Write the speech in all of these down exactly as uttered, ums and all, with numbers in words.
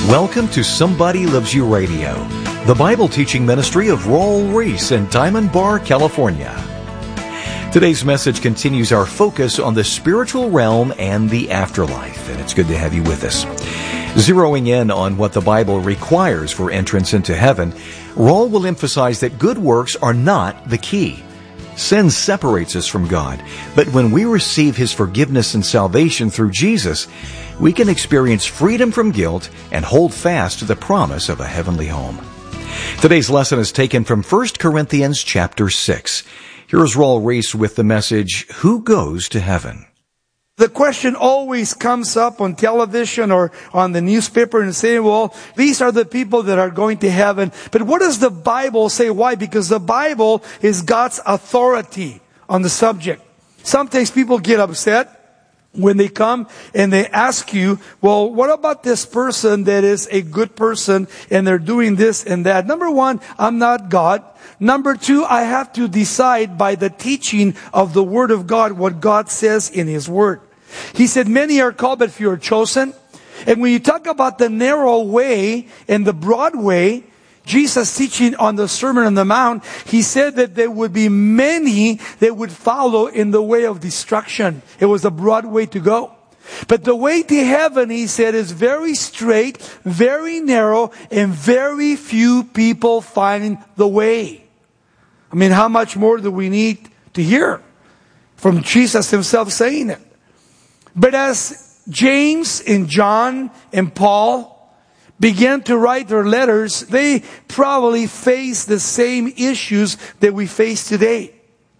Welcome to Somebody Loves You Radio, the Bible teaching ministry of Raul Ries in Diamond Bar, California. Today's message continues our focus on the spiritual realm and the afterlife, and it's good to have you with us. Zeroing in on what the Bible requires for entrance into heaven, Raul will emphasize that good works are not the key. Sin separates us from God, but when we receive His forgiveness and salvation through Jesus, we can experience freedom from guilt and hold fast to the promise of a heavenly home. Today's lesson is taken from First Corinthians chapter six. Here's Raul Ries with the message, Who Goes to Heaven? The question always comes up on television or on the newspaper and say, well, these are the people that are going to heaven. But what does the Bible say? Why? Because the Bible is God's authority on the subject. Sometimes people get upset when they come and they ask you, well, what about this person that is a good person and they're doing this and that? Number one, I'm not God. Number two, I have to decide by the teaching of the Word of God what God says in His Word. He said, many are called, but few are chosen. And when you talk about the narrow way and the broad way, Jesus teaching on the Sermon on the Mount, He said that there would be many that would follow in the way of destruction. It was a broad way to go. But the way to heaven, He said, is very straight, very narrow, and very few people find the way. I mean, how much more do we need to hear from Jesus Himself saying it? But as James and John and Paul began to write their letters, they probably faced the same issues that we face today.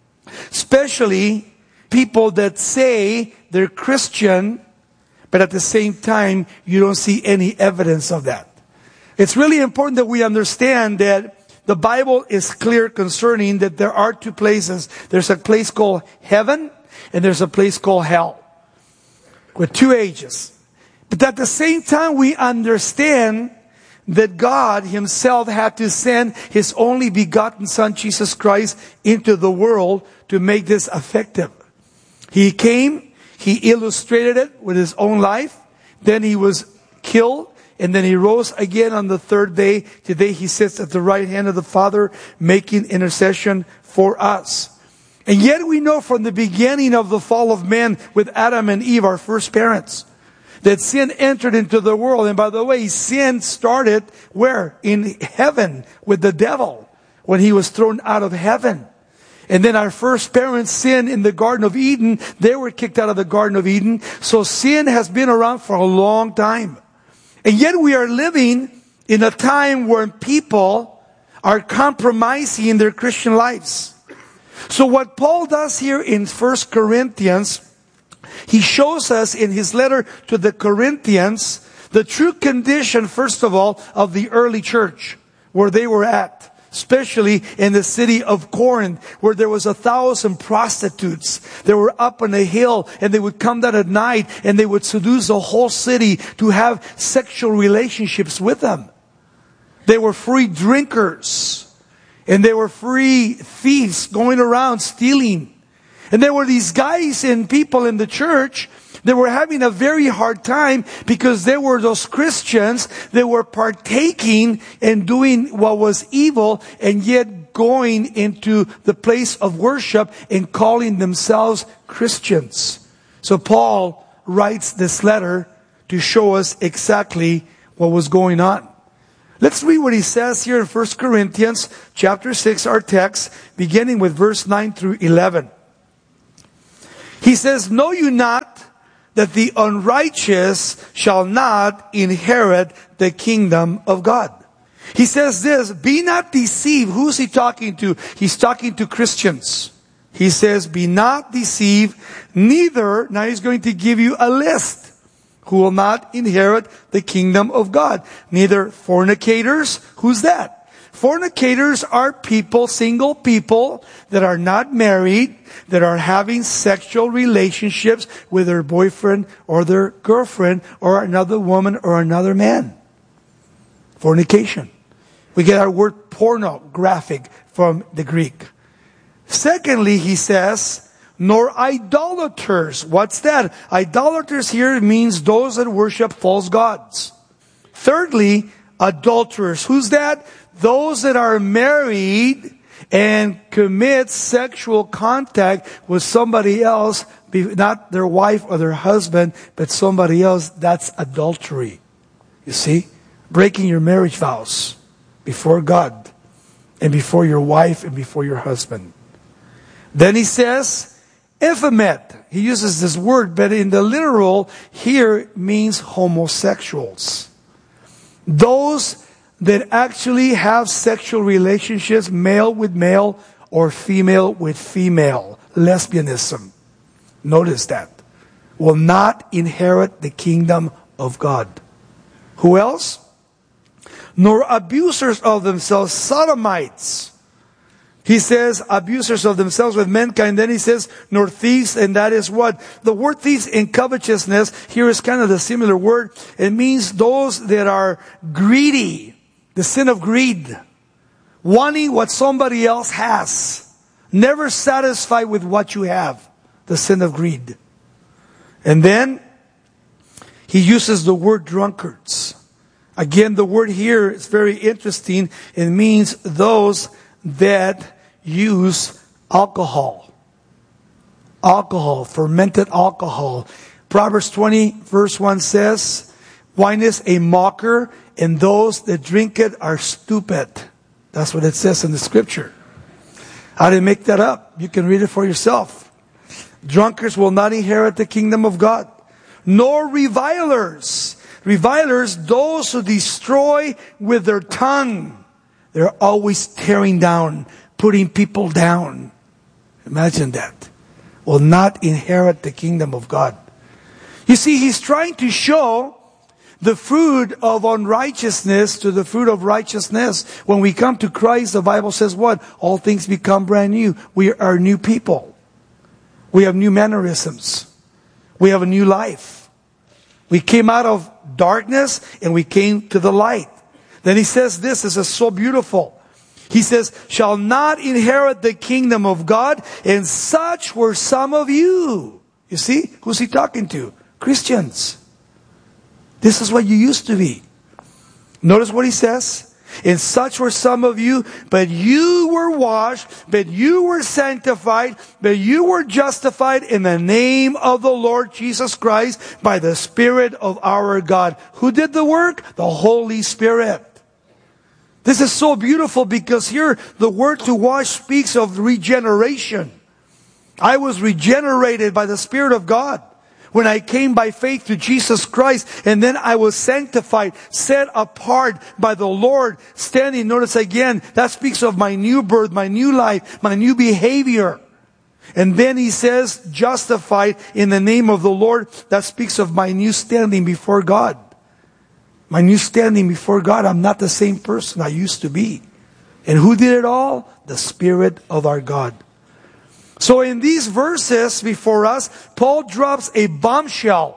Especially people that say they're Christian, but at the same time, you don't see any evidence of that. It's really important that we understand that the Bible is clear concerning that there are two places. There's a place called heaven, and there's a place called hell, with two H's. But at the same time, we understand that God Himself had to send His only begotten Son, Jesus Christ, into the world to make this effective. He came, He illustrated it with His own life, then He was killed, and then He rose again on the third day. Today He sits at the right hand of the Father, making intercession for us. And yet we know from the beginning of the fall of man with Adam and Eve, our first parents, that sin entered into the world. And by the way, sin started where? In heaven with the devil when he was thrown out of heaven. And then our first parents sinned in the Garden of Eden. They were kicked out of the Garden of Eden. So sin has been around for a long time. And yet we are living in a time where people are compromising their Christian lives. So what Paul does here in First Corinthians, he shows us in his letter to the Corinthians the true condition, first of all, of the early church, where they were at. Especially in the city of Corinth, where there was a thousand prostitutes. They were up on a hill, and they would come down at night, and they would seduce the whole city to have sexual relationships with them. They were free drinkers, and they were free thieves going around stealing. And there were these guys and people in the church that were having a very hard time because there were those Christians that were partaking and doing what was evil and yet going into the place of worship and calling themselves Christians. So Paul writes this letter to show us exactly what was going on. Let's read what he says here in First Corinthians chapter six, our text, beginning with verse nine through eleven. He says, "Know you not that the unrighteous shall not inherit the kingdom of God?" He says this, "Be not deceived." Who's he talking to? He's talking to Christians. He says, "Be not deceived, neither," now he's going to give you a list, "who will not inherit the kingdom of God. Neither fornicators." Who's that? Fornicators are people, single people, that are not married, that are having sexual relationships with their boyfriend or their girlfriend or another woman or another man. Fornication. We get our word pornographic from the Greek. Secondly, he says, nor idolaters. What's that? Idolaters here means those that worship false gods. Thirdly, adulterers. Who's that? Those that are married and commit sexual contact with somebody else, not their wife or their husband, but somebody else. That's adultery. You see? Breaking your marriage vows before God and before your wife and before your husband. Then he says, Ephemet. He uses this word, but in the literal here means homosexuals. Those that actually have sexual relationships, male with male or female with female. Lesbianism. Notice that. Will not inherit the kingdom of God. Who else? Nor abusers of themselves, sodomites. He says, abusers of themselves with mankind. Then he says, nor thieves, and that is what? The word thieves in covetousness, here is kind of the similar word. It means those that are greedy. The sin of greed. Wanting what somebody else has. Never satisfied with what you have. The sin of greed. And then, he uses the word drunkards. Again, the word here is very interesting. It means those that use alcohol. Alcohol, fermented alcohol. Proverbs twenty verse one says, wine is a mocker, and those that drink it are stupid. That's what it says in the scripture. I didn't make that up. You can read it for yourself. Drunkards will not inherit the kingdom of God. Nor revilers. Revilers, those who destroy with their tongue. They're always tearing down, putting people down. Imagine that. Will not inherit the kingdom of God. You see, he's trying to show the fruit of unrighteousness to the fruit of righteousness. When we come to Christ, the Bible says what? All things become brand new. We are new people. We have new mannerisms. We have a new life. We came out of darkness and we came to the light. Then he says this, this is so beautiful. He says, shall not inherit the kingdom of God, and such were some of you. You see, who's he talking to? Christians. This is what you used to be. Notice what he says. And such were some of you, but you were washed, but you were sanctified, but you were justified in the name of the Lord Jesus Christ by the Spirit of our God. Who did the work? The Holy Spirit. This is so beautiful because here the word to wash speaks of regeneration. I was regenerated by the Spirit of God when I came by faith to Jesus Christ, and then I was sanctified, set apart by the Lord, standing. Notice again, that speaks of my new birth, my new life, my new behavior. And then he says, justified in the name of the Lord. That speaks of my new standing before God. My new standing before God. I'm not the same person I used to be. And who did it all? The Spirit of our God. So in these verses before us, Paul drops a bombshell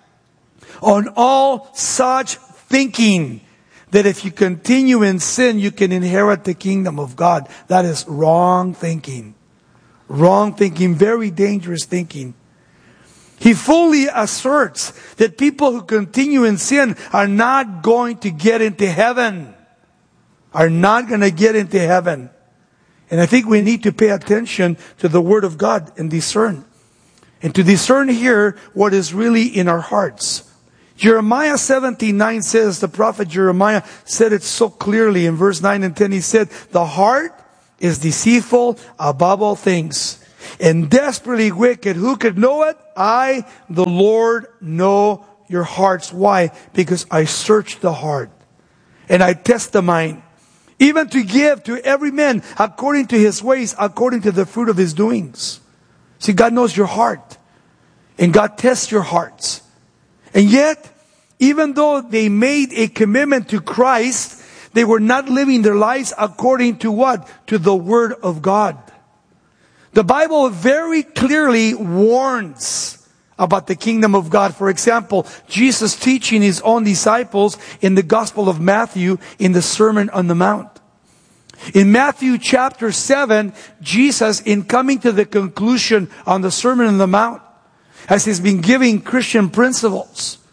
on all such thinking that if you continue in sin, you can inherit the kingdom of God. That is wrong thinking. Wrong thinking, very dangerous thinking. He fully asserts that people who continue in sin are not going to get into heaven. Are not going to get into heaven. And I think we need to pay attention to the Word of God and discern. And to discern here what is really in our hearts. Jeremiah seventeen nine says, the prophet Jeremiah said it so clearly in verse nine and ten. He said, the heart is deceitful above all things, and desperately wicked. Who could know it? I, the Lord, know your hearts. Why? Because I search the heart, and I test the mind, even to give to every man according to his ways, according to the fruit of his doings. See, God knows your heart, and God tests your hearts. And yet, even though they made a commitment to Christ, they were not living their lives according to what? To the Word of God. The Bible very clearly warns about the kingdom of God. For example, Jesus teaching his own disciples in the Gospel of Matthew in the Sermon on the Mount. In Matthew chapter seven, Jesus, in coming to the conclusion on the Sermon on the Mount, as he's been giving Christian principles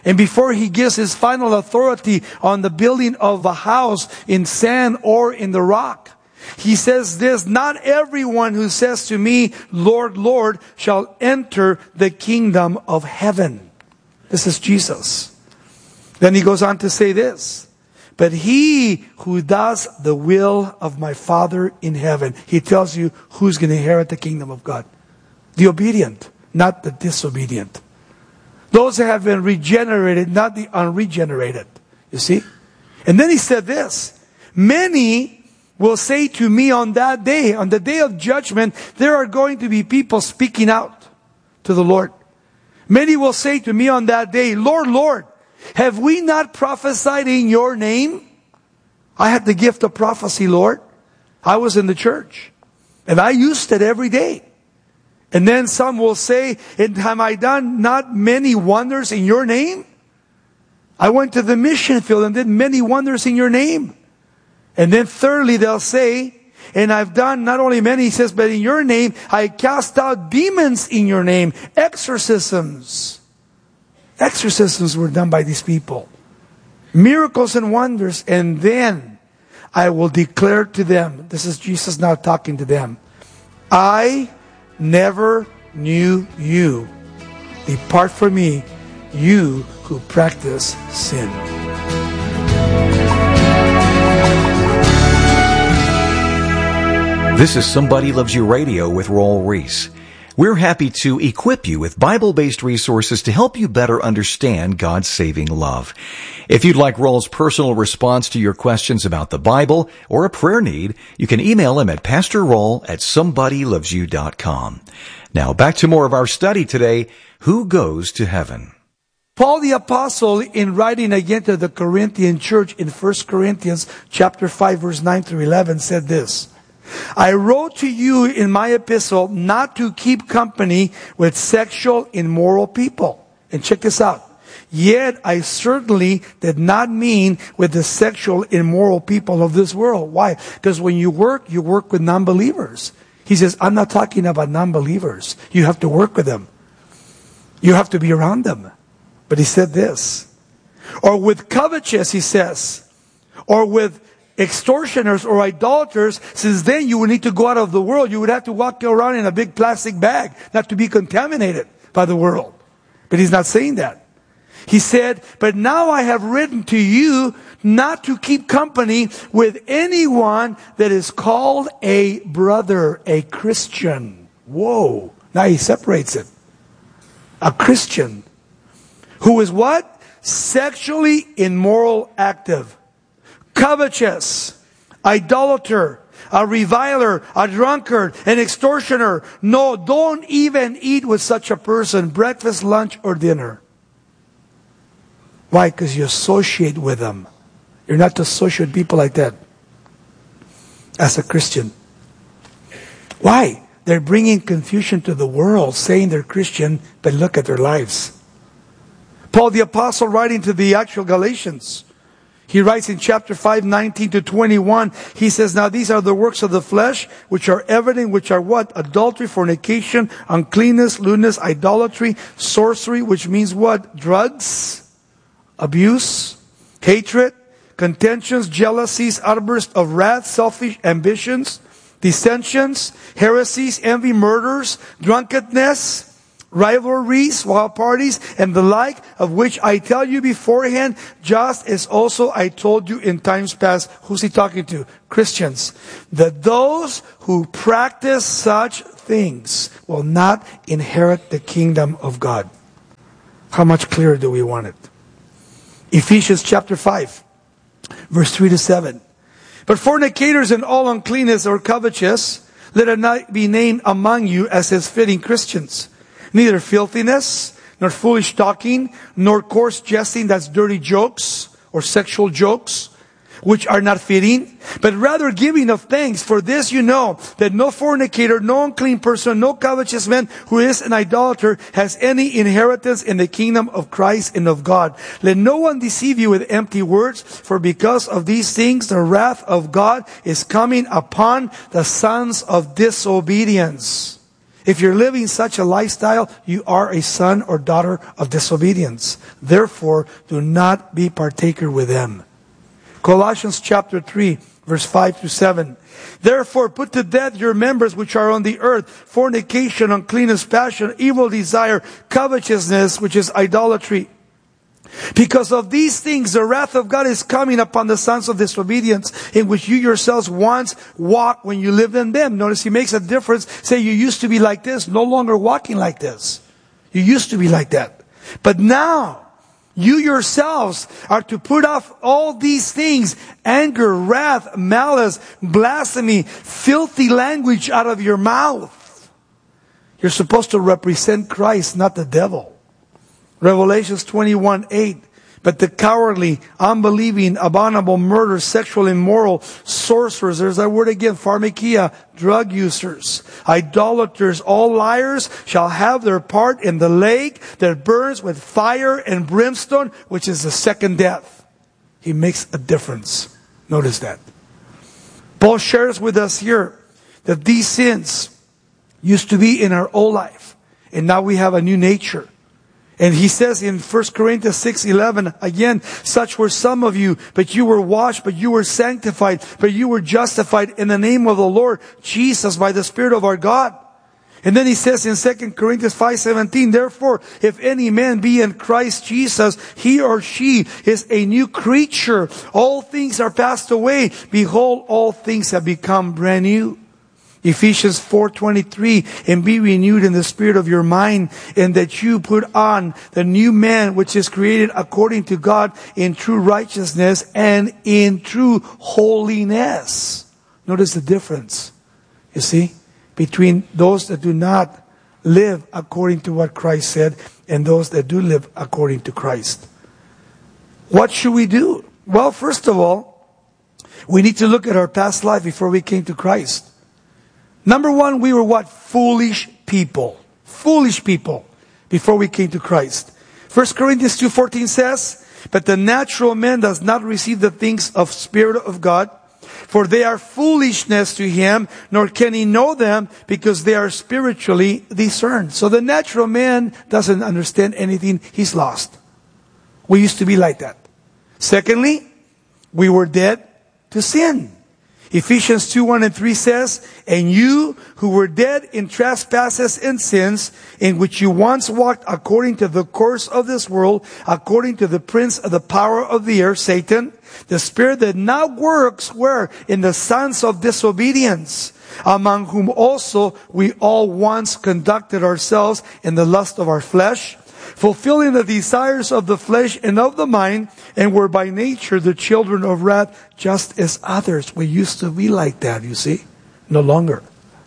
And before he gives his final authority on the building of a house in sand or in the rock, he says this, not everyone who says to me, Lord, Lord, shall enter the kingdom of heaven. This is Jesus. Then he goes on to say this, but he who does the will of my Father in heaven. He tells you who's going to inherit the kingdom of God. The obedient, not the disobedient. Those that have been regenerated, not the unregenerated. You see? And then he said this, many will say to me on that day, on the day of judgment, there are going to be people speaking out to the Lord. Many will say to me on that day, Lord, Lord, have we not prophesied in your name? I had the gift of prophecy, Lord. I was in the church. And I used it every day. And then some will say, and have I done not many wonders in your name? I went to the mission field and did many wonders in your name. And then thirdly, they'll say, and I've done not only many, he says, but in your name, I cast out demons in your name. Exorcisms. Exorcisms were done by these people. Miracles and wonders. And then I will declare to them, this is Jesus now talking to them, I never knew you. Depart from me, you who practice sin. This is Somebody Loves You Radio with Raul Ries. We're happy to equip you with Bible-based resources to help you better understand God's saving love. If you'd like Raul's personal response to your questions about the Bible or a prayer need, you can email him at pastor raul at somebody loves you dot com. Now back to more of our study today, Who Goes to Heaven? Paul the Apostle, in writing again to the Corinthian church in First Corinthians chapter five, verse nine through eleven, said this, I wrote to you in my epistle not to keep company with sexual immoral people. And check this out. Yet I certainly did not mean with the sexual immoral people of this world. Why? Because when you work, you work with non-believers. He says, I'm not talking about non-believers. You have to work with them. You have to be around them. But he said this. Or with covetous, he says. Or with extortioners or idolaters, since then you would need to go out of the world. You would have to walk around in a big plastic bag, not to be contaminated by the world. But he's not saying that. He said, but now I have written to you not to keep company with anyone that is called a brother, a Christian. Whoa. Now he separates it. A Christian. Who is what? Sexually immoral active. Covetous, idolater, a reviler, a drunkard, an extortioner. No, don't even eat with such a person, breakfast, lunch, or dinner. Why? Because you associate with them. You're not to associate with people like that as a Christian. Why? They're bringing confusion to the world, saying they're Christian, but look at their lives. Paul the Apostle, writing to the actual Galatians, he writes in chapter five, nineteen to twenty-one, he says, now these are the works of the flesh, which are evident, which are what? Adultery, fornication, uncleanness, lewdness, idolatry, sorcery, which means what? Drugs, abuse, hatred, contentions, jealousies, outbursts of wrath, selfish ambitions, dissensions, heresies, envy, murders, drunkenness, rivalries, wild parties, and the like, of which I tell you beforehand, just as also I told you in times past. Who's he talking to? Christians. That those who practice such things will not inherit the kingdom of God. How much clearer do we want it? Ephesians chapter five, verse three to seven. But fornicators and all uncleanness or covetous, let it not be named among you as is fitting Christians. Neither filthiness, nor foolish talking, nor coarse jesting, that's dirty jokes or sexual jokes, which are not fitting, but rather giving of thanks. For this you know, that no fornicator, no unclean person, no covetous man who is an idolater has any inheritance in the kingdom of Christ and of God. Let no one deceive you with empty words, for because of these things the wrath of God is coming upon the sons of disobedience. If you're living such a lifestyle, you are a son or daughter of disobedience. Therefore, do not be partaker with them. Colossians chapter three, verse five through seven. Therefore, put to death your members which are on the earth, fornication, uncleanness, passion, evil desire, covetousness, which is idolatry. Because of these things, the wrath of God is coming upon the sons of disobedience, in which you yourselves once walked when you lived in them. Notice he makes a difference. Say, you used to be like this, no longer walking like this. You used to be like that. But now, you yourselves are to put off all these things: anger, wrath, malice, blasphemy, filthy language out of your mouth. You're supposed to represent Christ, not the devil. Revelations twenty-one eight. But the cowardly, unbelieving, abominable, murderers, sexual immoral, sorcerers, there's that word again, pharmakia, drug users, idolaters, all liars shall have their part in the lake that burns with fire and brimstone, which is the second death. He makes a difference. Notice that. Paul shares with us here that these sins used to be in our old life, and now we have a new nature. And he says in First Corinthians six eleven, again, such were some of you, but you were washed, but you were sanctified, but you were justified in the name of the Lord Jesus by the Spirit of our God. And then he says in Second Corinthians five seventeen, therefore, if any man be in Christ Jesus, he or she is a new creature. All things are passed away. Behold, all things have become brand new. Ephesians four twenty-three, and be renewed in the spirit of your mind, and that you put on the new man which is created according to God in true righteousness and in true holiness. Notice the difference, you see, between those that do not live according to what Christ said and those that do live according to Christ. What should we do? Well, first of all, we need to look at our past life before we came to Christ. Number one, we were what? Foolish people. Foolish people before we came to Christ. First Corinthians two fourteen says, but the natural man does not receive the things of Spirit of God, for they are foolishness to him, nor can he know them, because they are spiritually discerned. So the natural man doesn't understand anything. He's lost. We used to be like that. Secondly, we were dead to sin. Ephesians two one and three says, and you who were dead in trespasses and sins, in which you once walked according to the course of this world, according to the prince of the power of the air, Satan, the spirit that now works where? In the sons of disobedience, among whom also we all once conducted ourselves in the lust of our flesh, fulfilling the desires of the flesh and of the mind, and were by nature the children of wrath, just as others. We used to be like that, you see. No longer.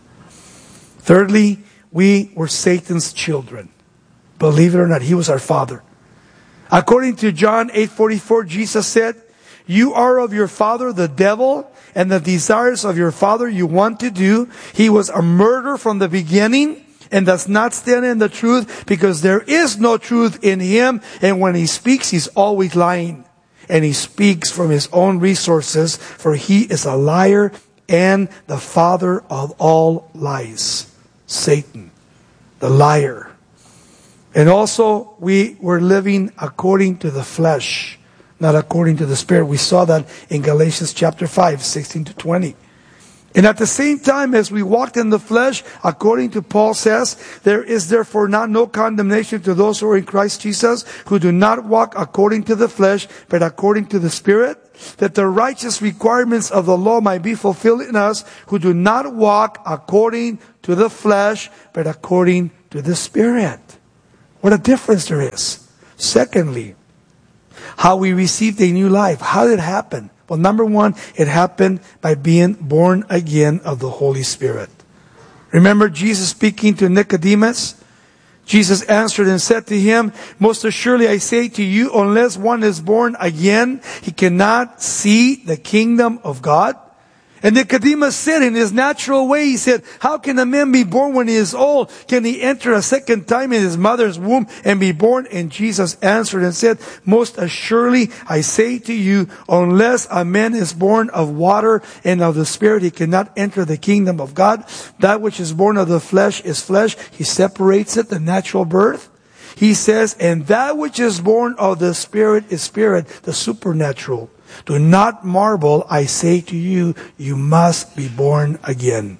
Thirdly, we were Satan's children. Believe it or not, he was our father. According to John eight forty-four, Jesus said, you are of your father, the devil, and the desires of your father you want to do. He was a murderer from the beginning, and does not stand in the truth, because there is no truth in him. And when he speaks, he's always lying. And he speaks from his own resources, for he is a liar and the father of all lies. Satan, the liar. And also, we were living according to the flesh, not according to the Spirit. We saw that in Galatians chapter five, sixteen to twenty. And at the same time as we walked in the flesh, according to Paul says, there is therefore now no condemnation to those who are in Christ Jesus, who do not walk according to the flesh, but according to the Spirit, that the righteous requirements of the law might be fulfilled in us, who do not walk according to the flesh, but according to the Spirit. What a difference there is. Secondly, how we received a new life. How did it happen? Well, number one, it happened by being born again of the Holy Spirit. Remember Jesus speaking to Nicodemus? Jesus answered and said to him, most assuredly I say to you, unless one is born again, he cannot see the kingdom of God. And Nicodemus said in his natural way, he said, how can a man be born when he is old? Can he enter a second time in his mother's womb and be born? And Jesus answered and said, most assuredly, I say to you, unless a man is born of water and of the Spirit, he cannot enter the kingdom of God. That which is born of the flesh is flesh. He separates it, the natural birth. He says, and that which is born of the Spirit is spirit, the supernatural. Do not marvel, I say to you, you must be born again.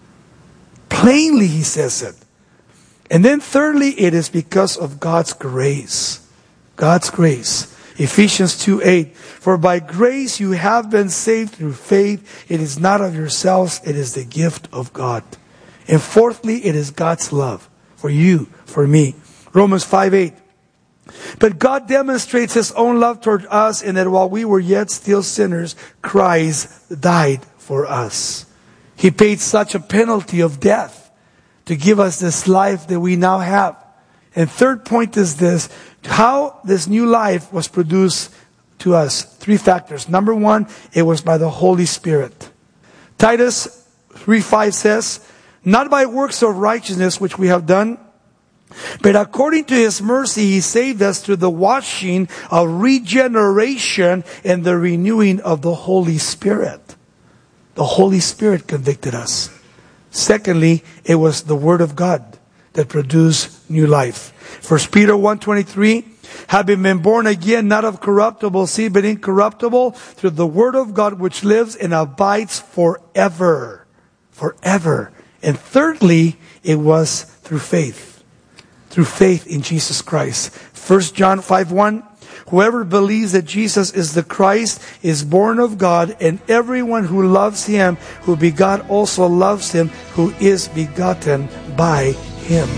Plainly he says it. And then thirdly, it is because of God's grace. God's grace. Ephesians two eight. For by grace you have been saved through faith. It is not of yourselves, it is the gift of God. And fourthly, it is God's love for you, for me. Romans five eight. But God demonstrates His own love toward us in that while we were yet still sinners, Christ died for us. He paid such a penalty of death to give us this life that we now have. And third point is this, how this new life was produced to us. Three factors. Number one, it was by the Holy Spirit. Titus three five says, not by works of righteousness which we have done, but according to His mercy, He saved us through the washing of regeneration and the renewing of the Holy Spirit. The Holy Spirit convicted us. Secondly, it was the Word of God that produced new life. First Peter one twenty-three, having been born again, not of corruptible seed, but incorruptible, through the Word of God which lives and abides forever. Forever. And thirdly, it was through faith. Through faith in Jesus Christ. First John five one, whoever believes that Jesus is the Christ is born of God, and everyone who loves Him, who begot, also loves Him, who is begotten by Him.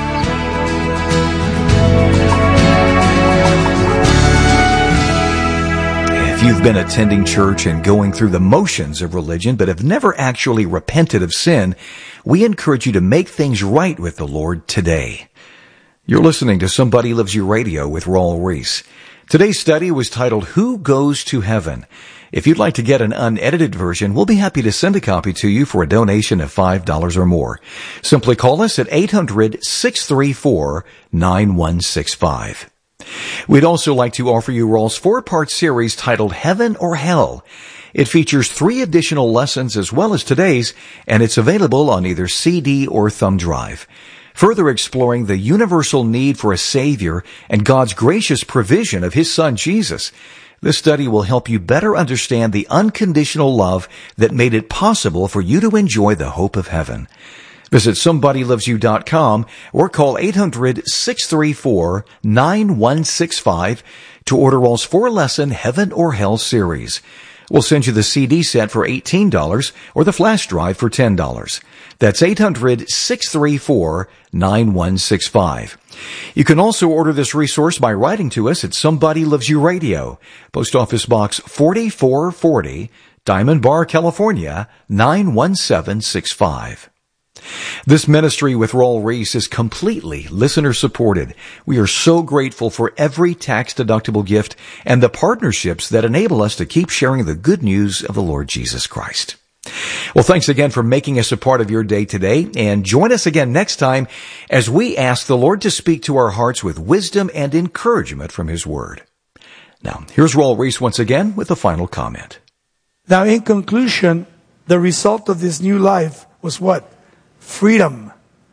If you've been attending church and going through the motions of religion but have never actually repented of sin, we encourage you to make things right with the Lord today. You're listening to Somebody Loves You Radio with Raul Ries. Today's study was titled, Who Goes to Heaven? If you'd like to get an unedited version, we'll be happy to send a copy to you for a donation of five dollars or more. Simply call us at eight hundred, six three four, nine one six five. We'd also like to offer you Raul's four-part series titled Heaven or Hell. It features three additional lessons as well as today's, and it's available on either C D or thumb drive. Further exploring the universal need for a Savior and God's gracious provision of His Son Jesus. This study will help you better understand the unconditional love that made it possible for you to enjoy the hope of heaven. Visit somebody loves you dot com or call eight hundred, six three four, nine one six five to order Raul's four-lesson Heaven or Hell series. We'll send you the C D set for eighteen dollars or the flash drive for ten dollars. That's eight hundred, six three four, nine one six five. You can also order this resource by writing to us at Somebody Loves You Radio, Post Office Box forty-four forty, Diamond Bar, California, nine one seven six five. This ministry with Raul Ries is completely listener-supported. We are so grateful for every tax-deductible gift and the partnerships that enable us to keep sharing the good news of the Lord Jesus Christ. Well, thanks again for making us a part of your day today, and join us again next time as we ask the Lord to speak to our hearts with wisdom and encouragement from His Word. Now, here's Raul Ries once again with a final comment. Now, in conclusion, the result of this new life was what? Freedom.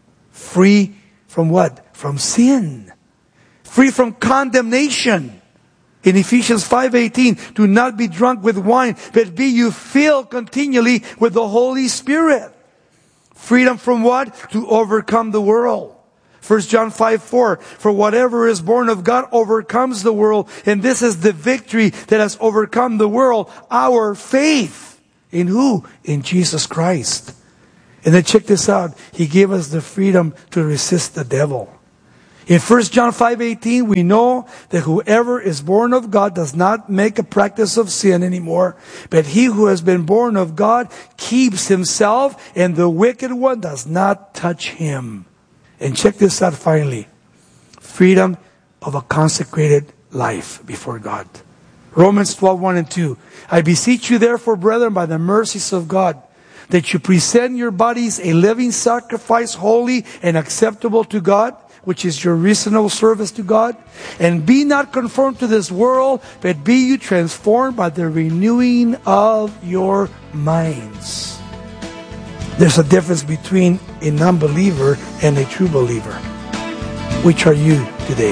Free from what? From sin. Free from condemnation. In Ephesians five eighteen, do not be drunk with wine, but be you filled continually with the Holy Spirit. Freedom from what? To overcome the world. First John five four, for whatever is born of God overcomes the world, and this is the victory that has overcome the world, our faith. In who? In Jesus Christ. And then check this out. He gave us the freedom to resist the devil. In First John five eighteen, we know that whoever is born of God does not make a practice of sin anymore, but he who has been born of God keeps himself, and the wicked one does not touch him. And check this out finally. Freedom of a consecrated life before God. Romans twelve, one and two. I beseech you therefore, brethren, by the mercies of God, that you present your bodies a living sacrifice, holy and acceptable to God, which is your reasonable service to God. And be not conformed to this world, but be you transformed by the renewing of your minds. There's a difference between a non-believer and a true believer. Which are you today?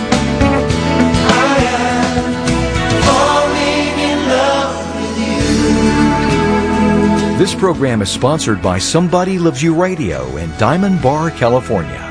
This program is sponsored by Somebody Loves You Radio in Diamond Bar, California.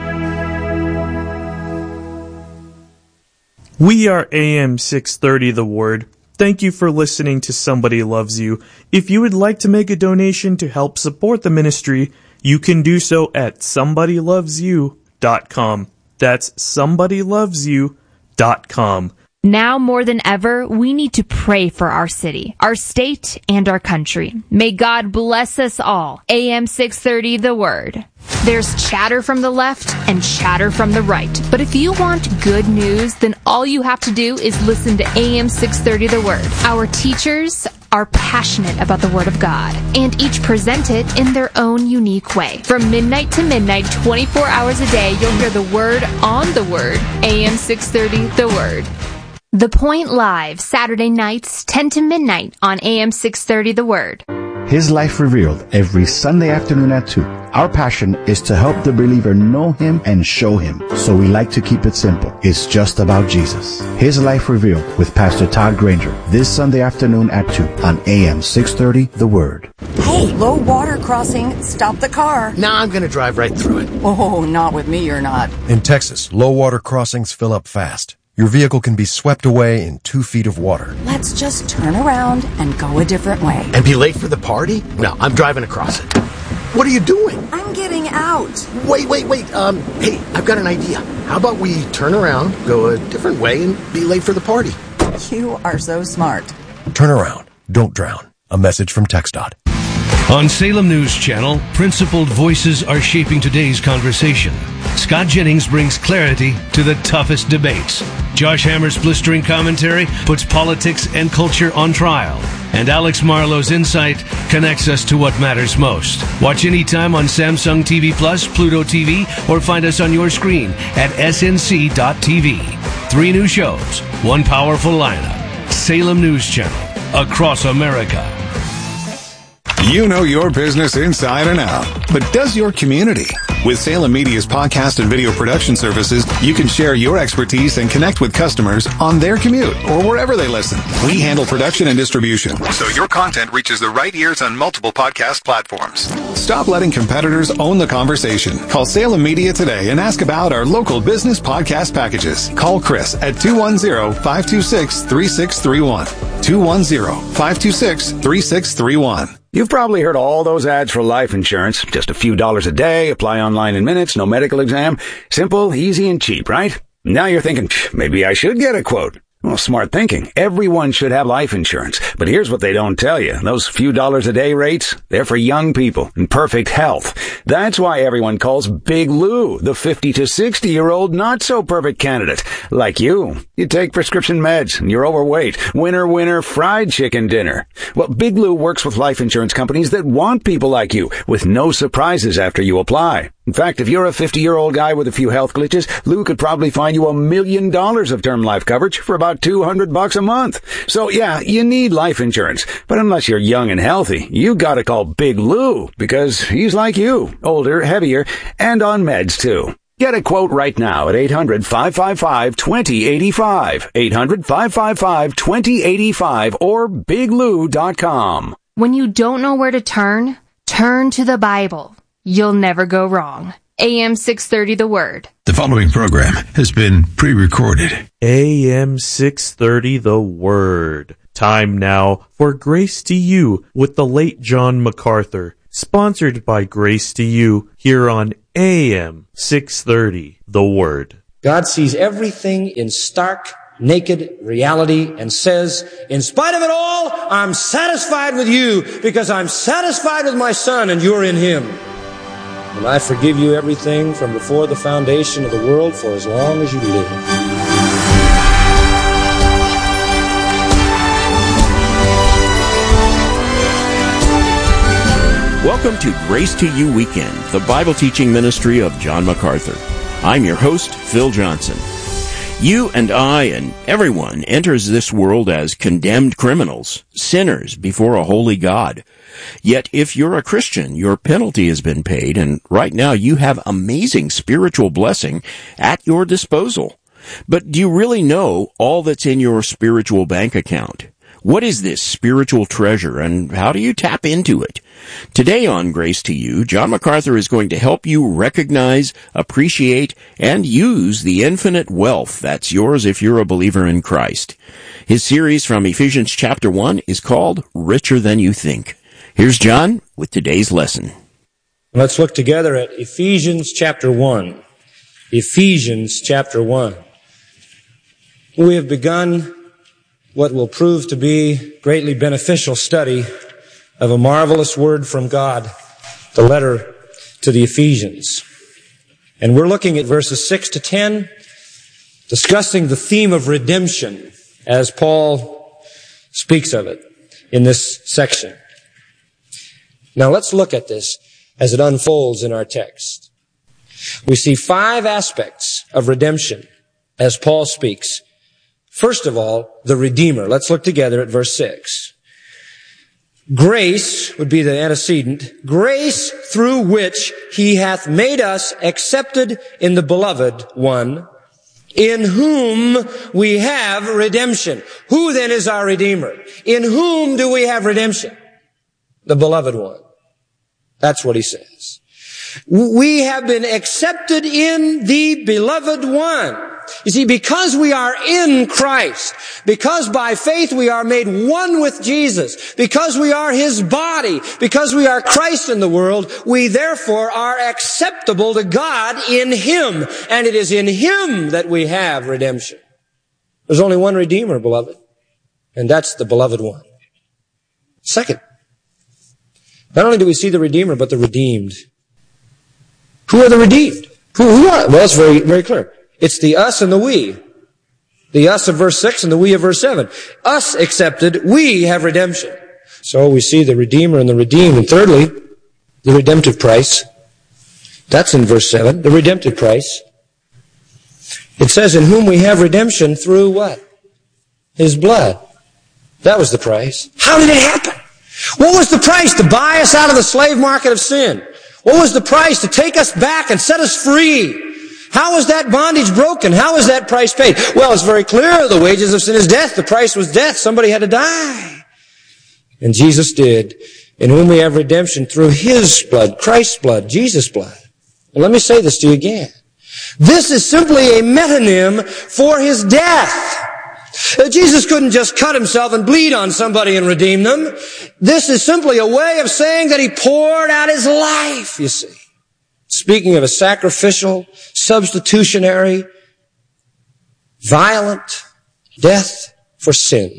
We are A M six thirty The Word. Thank you for listening to Somebody Loves You. If you would like to make a donation to help support the ministry, you can do so at somebody loves you dot com. That's somebody loves you dot com. Now more than ever, we need to pray for our city, our state, and our country. May God bless us all. A M six thirty The Word. There's chatter from the left and chatter from the right. But if you want good news, then all you have to do is listen to A M six thirty The Word. Our teachers are passionate about the Word of God, and each present it in their own unique way. From midnight to midnight, twenty-four hours a day, you'll hear the Word on the Word. A M six thirty The Word. The Point Live, Saturday nights, ten to midnight on A M six thirty The Word. His Life Revealed every Sunday afternoon at two. Our passion is to help the believer know Him and show Him. So we like to keep it simple. It's just about Jesus. His Life Revealed with Pastor Todd Granger this Sunday afternoon at two on A M six thirty The Word. Hey, low water crossing. Stop the car. Nah, I'm going to drive right through it. Oh, not with me, you're not. In Texas, low water crossings fill up fast. Your vehicle can be swept away in two feet of water. Let's just turn around and go a different way. And be late for the party? No, I'm driving across it. What are you doing? I'm getting out. Wait, wait, wait. Um, hey, I've got an idea. How about we turn around, go a different way, and be late for the party? You are so smart. Turn around. Don't drown. A message from TxDOT. On Salem News Channel, principled voices are shaping today's conversation. Scott Jennings brings clarity to the toughest debates. Josh Hammer's blistering commentary puts politics and culture on trial. And Alex Marlowe's insight connects us to what matters most. Watch anytime on Samsung T V Plus, Pluto T V, or find us on your screen at S N C dot T V. Three new shows, one powerful lineup. Salem News Channel, across America. You know your business inside and out, but does your community? With Salem Media's podcast and video production services, you can share your expertise and connect with customers on their commute or wherever they listen. We handle production and distribution, so your content reaches the right ears on multiple podcast platforms. Stop letting competitors own the conversation. Call Salem Media today and ask about our local business podcast packages. Call Chris at two one zero, five two six, three six three one. two one zero, five two six, three six three one. You've probably heard all those ads for life insurance. Just a few dollars a day, apply online in minutes, no medical exam. Simple, easy, and cheap, right? Now you're thinking, maybe I should get a quote. Well, smart thinking. Everyone should have life insurance. But here's what they don't tell you. Those few dollars a day rates, they're for young people in perfect health. That's why everyone calls Big Lou the fifty to sixty year old not so perfect candidate. Like you. You take prescription meds and you're overweight. Winner, winner, fried chicken dinner. Well, Big Lou works with life insurance companies that want people like you with no surprises after you apply. In fact, if you're a fifty-year-old guy with a few health glitches, Lou could probably find you a million dollars of term life coverage for about two hundred bucks a month. So yeah, you need life insurance. But unless you're young and healthy, you gotta call Big Lou because he's like you, older, heavier, and on meds too. Get a quote right now at eight hundred, five five five, two zero eight five, eight hundred, five five five, two zero eight five, or big lou dot com. When you don't know where to turn, turn to the Bible. You'll never go wrong. A M six thirty The Word. The following program has been pre-recorded. A M six thirty The Word. Time now for Grace to You with the late John MacArthur. Sponsored by Grace to You here on A M six thirty The Word. God sees everything in stark, naked reality and says, in spite of it all, I'm satisfied with you because I'm satisfied with my Son and you're in Him. And I forgive you everything from before the foundation of the world for as long as you live. Welcome to Grace to You Weekend, the Bible teaching ministry of John MacArthur. I'm your host, Phil Johnson. You and I and everyone enters this world as condemned criminals, sinners before a holy God. Yet if you're a Christian, your penalty has been paid, and right now you have amazing spiritual blessing at your disposal. But do you really know all that's in your spiritual bank account? What is this spiritual treasure, and how do you tap into it? Today on Grace to You, John MacArthur is going to help you recognize, appreciate, and use the infinite wealth that's yours if you're a believer in Christ. His series from Ephesians chapter one is called Richer Than You Think. Here's John with today's lesson. Let's look together at Ephesians chapter one. Ephesians chapter one. We have begun what will prove to be greatly beneficial study of a marvelous word from God, the letter to the Ephesians. And we're looking at verses six to ten, discussing the theme of redemption as Paul speaks of it in this section. Now let's look at this as it unfolds in our text. We see five aspects of redemption as Paul speaks. First of all, the Redeemer. Let's look together at verse six. Grace would be the antecedent. Grace through which he hath made us accepted in the beloved one, in whom we have redemption. Who then is our Redeemer? In whom do we have redemption? The beloved one. That's what he says. We have been accepted in the beloved one. You see, because we are in Christ, because by faith we are made one with Jesus, because we are His body, because we are Christ in the world, we therefore are acceptable to God in Him. And it is in Him that we have redemption. There's only one Redeemer, beloved, and that's the beloved one. Second, not only do we see the Redeemer, but the redeemed. Who are the redeemed? Who, who are? Well, it's very, very clear. It's the us and the we. The us of verse six and the we of verse seven. Us accepted, we have redemption. So we see the Redeemer and the redeemed. And thirdly, the redemptive price. That's in verse seven, the redemptive price. It says, in whom we have redemption through what? His blood. That was the price. How did it happen? What was the price to buy us out of the slave market of sin? What was the price to take us back and set us free? How was that bondage broken? How was that price paid? Well, it's very clear. The wages of sin is death. The price was death. Somebody had to die. And Jesus did. In whom we have redemption through His blood, Christ's blood, Jesus' blood. And let me say this to you again. This is simply a metonym for His death. Jesus couldn't just cut Himself and bleed on somebody and redeem them. This is simply a way of saying that He poured out His life, you see. Speaking of a sacrificial, substitutionary, violent death for sin.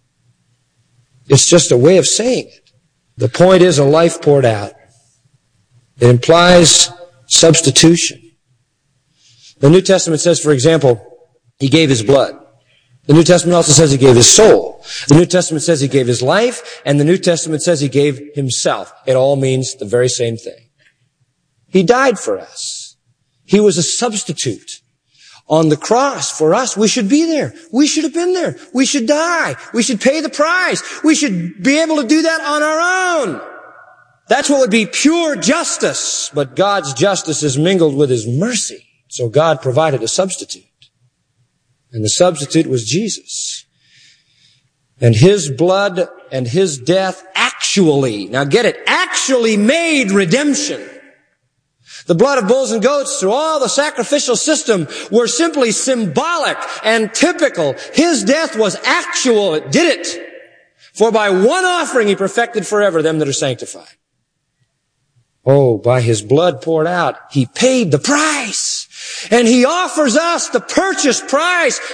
It's just a way of saying it. The point is a life poured out. It implies substitution. The New Testament says, for example, He gave His blood. The New Testament also says He gave His soul. The New Testament says He gave His life, and the New Testament says He gave Himself. It all means the very same thing. He died for us. He was a substitute. On the cross for us, we should be there. We should have been there. We should die. We should pay the price. We should be able to do that on our own. That's what would be pure justice. But God's justice is mingled with His mercy. So God provided a substitute. And the substitute was Jesus. And His blood and His death actually, now get it, actually made redemption. The blood of bulls and goats through all the sacrificial system were simply symbolic and typical. His death was actual. It did it. For by one offering He perfected forever them that are sanctified. Oh, by His blood poured out, He paid the price. And He offers us the purchase price